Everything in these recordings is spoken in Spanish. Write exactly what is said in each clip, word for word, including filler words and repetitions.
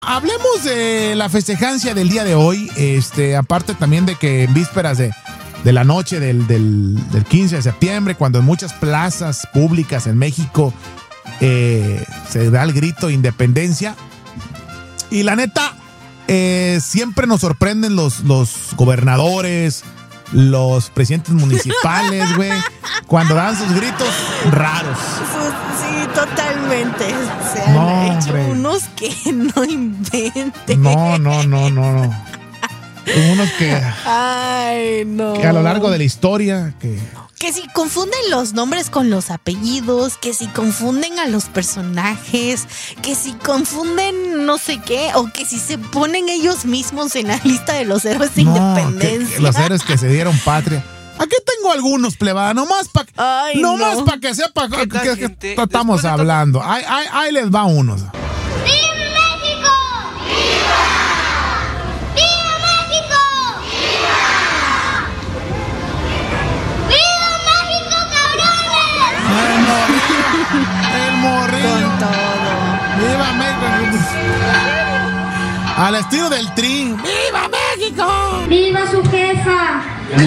hablemos de la festejancia del día de hoy. Este, aparte también de que en vísperas de, de la noche del, del, del quince de septiembre, cuando en muchas plazas públicas en México eh, se da el grito de independencia. Y la neta, eh, siempre nos sorprenden los, los gobernadores, los presidentes municipales, güey, cuando dan sus gritos raros. Sí, totalmente. Se han No, hecho hombre. unos que no inventen. No, no, no, no, no. Unos que, Ay, no. que a lo largo de la historia, que... Que si confunden los nombres con los apellidos, que si confunden a los personajes, que si confunden no sé qué, o que si se ponen ellos mismos en la lista de los héroes de No, independencia. que- que los héroes que se dieron patria. Aquí tengo algunos, plebada, nomás para Ay, nomás no. pa que sepa ¿Qué que, tal, que- gente? que estamos Después de to- hablando. Ahí, ahí, ahí les va unos. ¡Viva México! ¡Viva! ¡Viva México! ¡Viva! ¡Viva México, cabrones! El morrillo. Con todo. ¡Viva México! Al estilo del Tri. ¡Viva México! ¡Viva su jefa!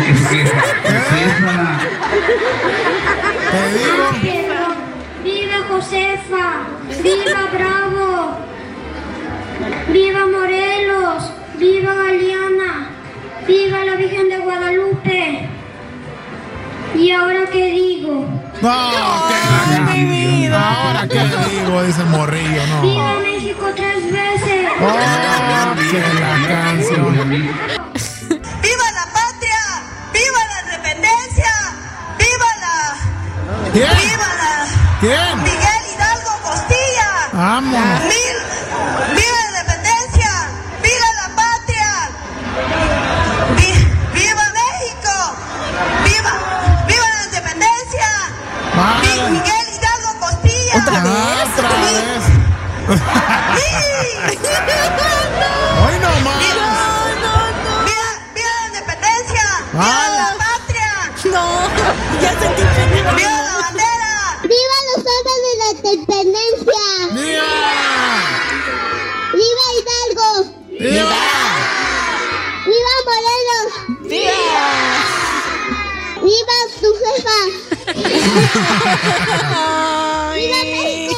Te digo. ¡Viva Josefa! ¡Viva Bravo! ¡Viva Morelos! ¡Viva Galeana! ¡Viva la Virgen de Guadalupe! ¿Y ahora qué digo? No, que la mi vida. Ahora qué digo, dice el morrillo, no. ¡Viva México tres veces! Oh, que la canción. ¡Viva la patria! ¡Viva la independencia! ¡Viva la... ¿Quién? ¡Viva la... ¿Quién? Miguel Hidalgo Costilla! Vámonos. Mil- ¡Viva la independencia! ¡Viva la patria! Vi- ¡Viva México! ¡Viva! ¡Viva la independencia! Vale. Mi- Miguel Hidalgo Costilla! ¿Otra Ah, vez? otra vez. ¡Sí! Hoy no más. ¡Viva! ¡Viva la independencia! ¡Viva Vale. la patria! No, ya sentí pena. ¡Viva la bandera! ¡Viva los héroes de la independencia! ¡Viva! ¡Viva Hidalgo! ¡Viva! ¡Viva Morelos! ¡Viva! ¡Viva su jefa! ¡Viva Ay. México!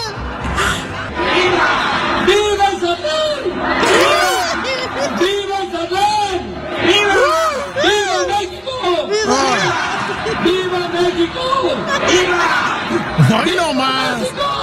¡Viva el Satán! ¡Viva el Satán! ¡Viva! ¡Viva México! ¡Viva México! ¡Viva! ¡Hoy no más!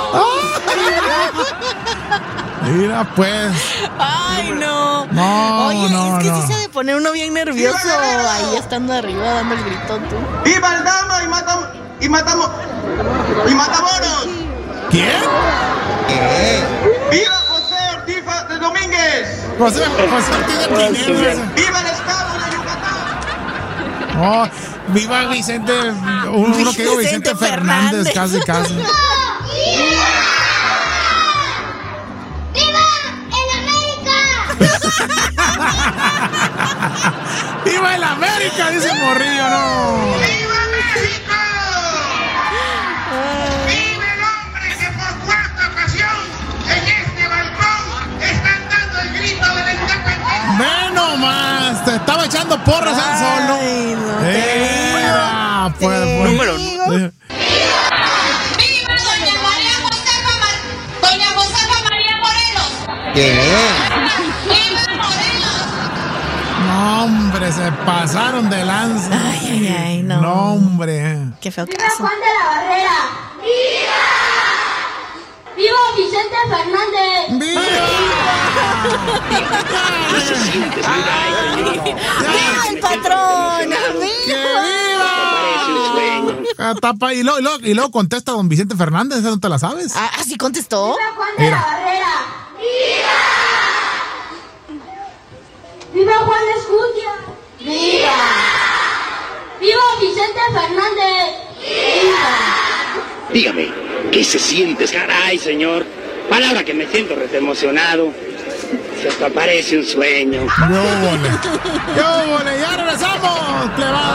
Mira, pues. Ay, no. No, Oye, no, es que no. sí se ha de poner uno bien nervioso ahí estando arriba dando el gritón tú. ¡Viva el Dama y matamos! ¡Y matamos! ¡Y matamoros! ¿Quién? ¡Viva José Ortiz de Domínguez! José, José Ortiz de Pinedo. ¡Viva el Estado de Yucatán! Oh, viva Vicente, uno, uno que digo Vicente Vicente Fernández, Fernández. casi, casi. ¡Viva! ¡Viva el América! ¡Viva el América! Dice el morrillo, no. ¡Viva México! ¡Viva el hombre que por cuarta ocasión en este balcón están dando el grito de la independencia! Ve nomás, te estaba echando porras al sol, ¿no? Ay, no te Mira, pues, te pues. Número digo. ¡Viva doña María Josefa Mar... doña Josefa María Morelos! ¡Viva Morelos! No, hombre, se pasaron de lanza. Ay, ay, ay, no. No, hombre. Qué feo ¡Viva caso. Juan de la Barrera! ¡Viva! ¡Viva Vicente Fernández! ¡Viva el patrón! ¡Que ¡Viva! viva! Tapa, y, luego, y, luego, y luego contesta don Vicente Fernández, ¿esa no te la sabes? Ah, ¿así contestó? ¡Viva Juan de Mira. la Barrera! ¡Viva! ¡Viva Juan Escutia! ¡Viva! ¡Viva Vicente Fernández! ¡Viva! Dígame, ¿qué se siente? Caray, señor. Palabra que me siento reemocionado. Se hasta parece un sueño. ¡Yo vole! ¡Yo vole! ¡Ya regresamos, plebada!